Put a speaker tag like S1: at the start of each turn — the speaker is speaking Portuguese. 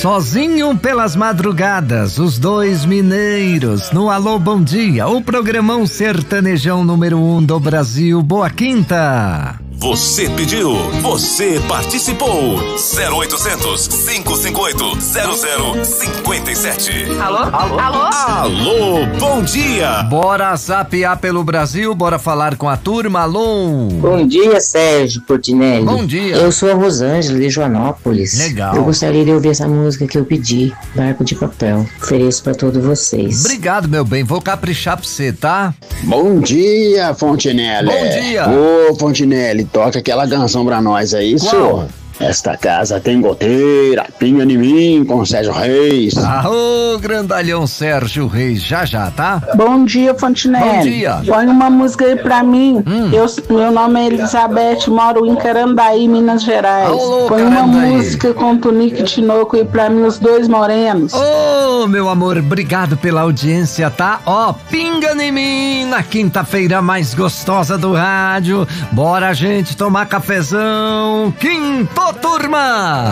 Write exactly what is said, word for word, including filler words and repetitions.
S1: Sozinho pelas madrugadas, os dois mineiros, no Alô Bom Dia, o programão sertanejão número um do Brasil. Boa quinta!
S2: Você pediu, você participou. zero oitocentos, cinco cinco oito, zero zero cinco sete.
S3: Alô? Alô? Alô?
S2: Alô, bom dia.
S1: Bora zapear pelo Brasil, bora falar com a turma. Alô?
S4: Bom dia, Sérgio Portinelli.
S1: Bom dia.
S4: Eu sou a Rosângela de Joanópolis.
S1: Legal.
S4: Eu gostaria de ouvir essa música que eu pedi, Barco de Papel. Ofereço pra todos vocês.
S1: Obrigado, meu bem, vou caprichar pra você, tá?
S5: Bom dia, Fontinelli.
S1: Bom dia.
S5: Ô, Fontinelli, toca aquela canção pra nós aí,
S1: Qual?
S5: senhor. Esta casa tem goteira, pinga em mim com Sérgio Reis.
S1: Arô, grandalhão Sérgio Reis, já já, tá?
S6: Bom dia, Fontinelli.
S1: Bom dia.
S6: Põe uma música aí pra mim.
S1: Hum.
S6: Eu, meu nome é Elizabeth, moro em Carandaí, Minas Gerais.
S1: Alô,
S6: Põe uma
S1: Carandaí.
S6: música com Tunique Tinoco aí pra mim, os dois morenos.
S1: Ô, oh, meu amor, obrigado pela audiência, tá? Ó, pinga em mim na quinta-feira mais gostosa do rádio. Bora, gente, tomar cafezão. Quinto, turma!